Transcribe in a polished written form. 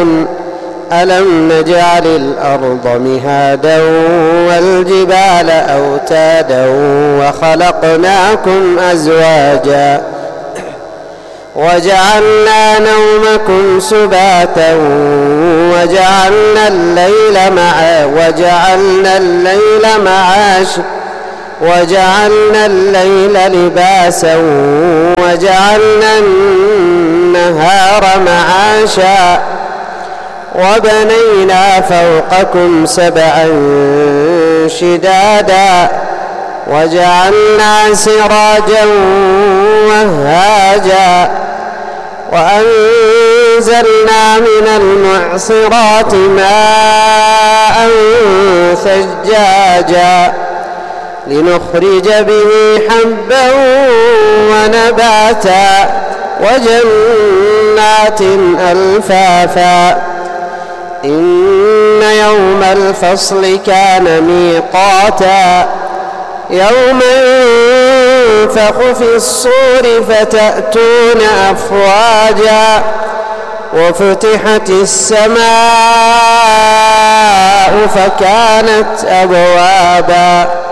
ألم نجعل الأرض مهادا والجبال أوتادا وخلقناكم أزواجا وجعلنا نومكم سباتا وجعلنا الليل لباسا وجعلنا النهار معاشا وبنينا فوقكم سبعا شدادا وجعلنا سراجا وهاجا وأنزلنا من المعصرات ماء ثجاجا لنخرج به حبا ونباتا وجنات ألفافا إن يوم الفصل كان ميقاتا يوم ينفخ في الصور فتأتون أفواجا وفتحت السماء فكانت أبوابا